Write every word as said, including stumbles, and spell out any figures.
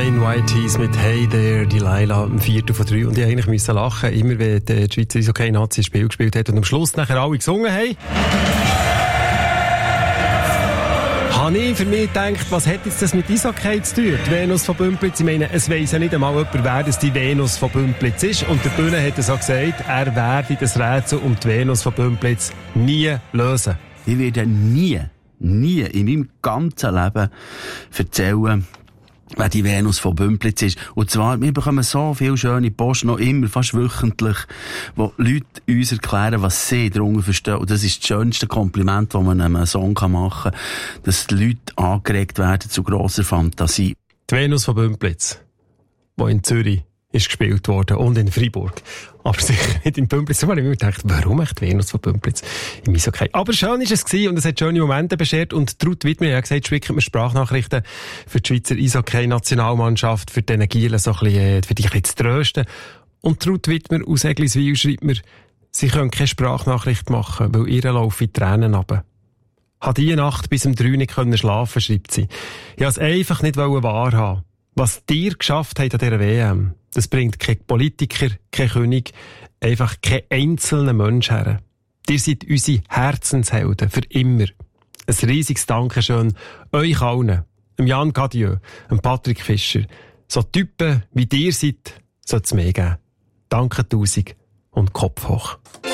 Plain White Tees mit Hey There, Delilah, am vierten von drei. Und ich eigentlich müssen lachen, immer wenn die Schweizer Eishockey-Nazi ein Spiel gespielt hat und am Schluss nachher alle gesungen haben. Habe ich für mich gedacht, was hat jetzt das mit Eishockey zu tun? Die Venus von Bümpliz, ich meine, es weiss ja nicht einmal jemand, wer das die Venus von Bümpliz ist. Und der Bühne hat es auch gesagt, er werde das Rätsel um die Venus von Bümpliz nie lösen. Ich werde nie, nie in meinem ganzen Leben erzählen, wer die Venus von Bümpliz ist. Und zwar, wir bekommen so viele schöne Post, noch immer, fast wöchentlich, wo Leute uns erklären, was sie darunter verstehen. Und das ist das schönste Kompliment, das man einem Song machen kann, dass die Leute angeregt werden zu grosser Fantasie. Die Venus von Bümpliz, die in Zürich ist gespielt worden und in Freiburg. Aber sicher nicht in Bümpliz. Da habe ich mir gedacht, warum echt Venus von Bümpliz im Eishockey? Aber schön war es gewesen und es hat schöne Momente beschert. Und Trud Wittmer hat gesagt, schickt mir Sprachnachrichten für die Schweizer Eishockey-Nationalmannschaft, für die Energien, so ein bisschen, für dich ein bisschen zu trösten. Und Trud Wittmer aus Egliswil schreibt mir, sie können keine Sprachnachricht machen, weil ihr laufen Tränen runter. Hat die Nacht bis um drei nicht können schlafen, schreibt sie. Ich wollte es einfach nicht wahrhaben. Was dir geschafft hat an dieser W M, das bringt kein Politiker, kein König, einfach kein einzelner Mensch her. Ihr seid unsere Herzenshelden, für immer. Ein riesiges Dankeschön euch allen, dem Jan Gadieu, dem Patrick Fischer. So Typen wie ihr seid, soll es mehr geben. Danke tausend und Kopf hoch.